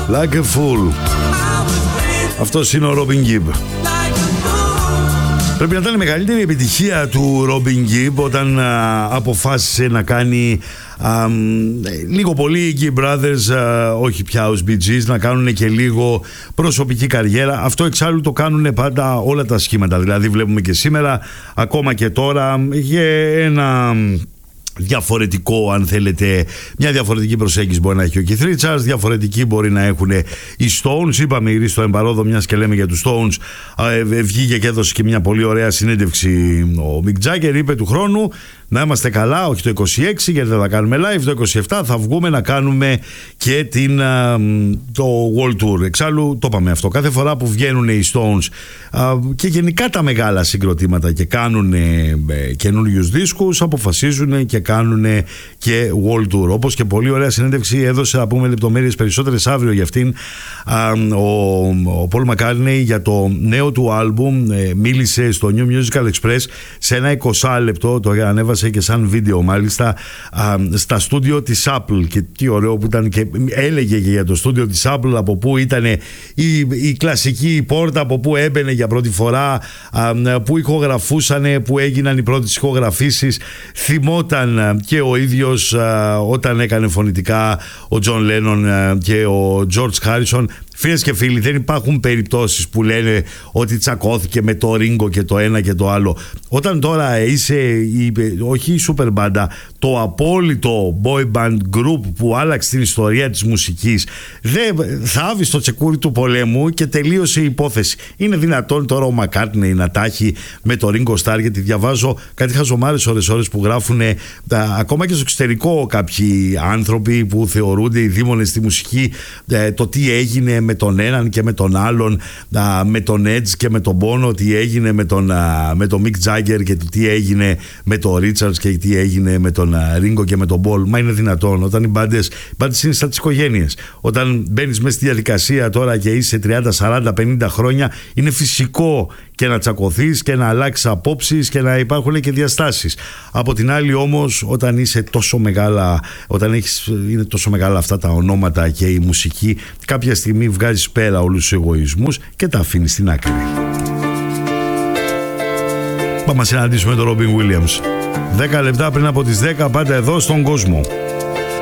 Like a fool. Αυτός είναι ο Robin Gibb. Πρέπει να ήταν η μεγαλύτερη επιτυχία του Robin Gibb όταν αποφάσισε να κάνει λίγο πολύ οι Gibb Brothers, όχι πια ως Bee Gees, να κάνουν και λίγο προσωπική καριέρα. Αυτό εξάλλου το κάνουν πάντα όλα τα σχήματα. Δηλαδή βλέπουμε και σήμερα, ακόμα και τώρα, για ένα διαφορετικό, αν θέλετε, μια διαφορετική προσέγγιση μπορεί να έχει ο Keith Richards, διαφορετική μπορεί να έχουν οι Stones. Είπαμε η στο εμπαρόδο, μιας και λέμε για τους Stones, βγήκε και έδωσε και μια πολύ ωραία συνέντευξη ο Mick Jagger, είπε του χρόνου να είμαστε καλά, όχι το 26 γιατί δεν θα κάνουμε live, το 27 θα βγούμε να κάνουμε και το World Tour. Εξάλλου το είπαμε αυτό, κάθε φορά που βγαίνουν οι Stones και γενικά τα μεγάλα συγκροτήματα και κάνουν καινούριους δίσκους, αποφασίζουν και κάνουν και World Tour. Όπως και πολύ ωραία συνέντευξη έδωσε, να πούμε λεπτομέρειες περισσότερες αύριο για αυτήν, ο Paul McCartney για το νέο του άλμπουμ. Μίλησε στο New Musical Express σε ένα 20 λεπτό, το ανέβασε και σαν βίντεο μάλιστα, στα στούντιο της Apple, και τι ωραίο που ήταν, και έλεγε και για το στούντιο της Apple, από πού ήταν η κλασική πόρτα, από πού έμπαινε για πρώτη φορά, που ηχογραφούσανε, που έγιναν οι πρώτες ηχογραφήσεις. Θυμόταν και ο ίδιος όταν έκανε φωνητικά ο John Lennon και ο George Harrison. Φίλες και φίλοι, δεν υπάρχουν περιπτώσεις που λένε ότι τσακώθηκε με το Ringo και το ένα και το άλλο. Όταν τώρα είσαι, όχι η super μπάντα, το απόλυτο boy band group που άλλαξε την ιστορία της μουσικής, θα άβει στο τσεκούρι του πολέμου και τελείωσε η υπόθεση. Είναι δυνατόν τώρα ο McCartney να τάχει με το Ringo Starr? Γιατί διαβάζω κάτι χαζομάρες ώρες που γράφουν ακόμα και στο εξωτερικό κάποιοι άνθρωποι που θεωρούνται οι δήμονες στη μουσική, το τι έγινε με τον έναν και με τον άλλον, με τον Edge και με τον Bono, τι έγινε με τον Mick Jagger και τι έγινε με τον Richards και τι έγινε με τον Ringo και με τον Paul. Μα είναι δυνατόν? Όταν οι μπάντες είναι σαν τις οικογένειες. Όταν μπαίνεις μέσα στη διαδικασία τώρα και είσαι 30, 40, 50 χρόνια, είναι φυσικό και να τσακωθείς και να αλλάξεις απόψεις και να υπάρχουν και διαστάσεις. Από την άλλη όμως, όταν είσαι τόσο μεγάλα, είναι τόσο μεγάλα αυτά τα ονόματα και η μουσική, κάποια στιγμή βγάζεις πέρα όλους τους εγωισμούς και τα αφήνεις στην άκρη. Πάμε να συναντήσουμε τον Robin Williams 10 λεπτά πριν από τις 10, πάντα εδώ στον κόσμο.